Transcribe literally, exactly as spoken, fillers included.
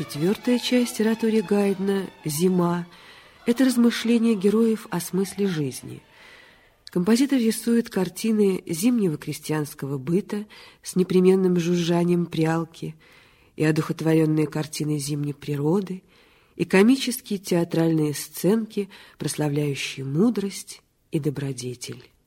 Четвертая часть оратории Гайдна «Зима» – это размышления героев о смысле жизни. Композитор рисует картины зимнего крестьянского быта с непременным жужжанием прялки, и одухотворенные картины зимней природы, и комические театральные сценки, прославляющие мудрость и добродетель.